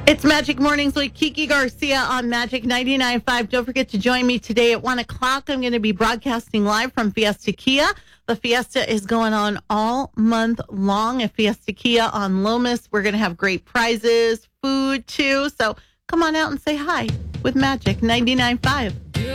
It's Magic Mornings with Kiki Garcia on Magic 99.5. Don't forget to join me today at 1 o'clock. I'm going to be broadcasting live from Fiesta Kia. The Fiesta is going on all month long at Fiesta Kia on Lomas. We're going to have great prizes, food too. So come on out and say hi with Magic 99.5.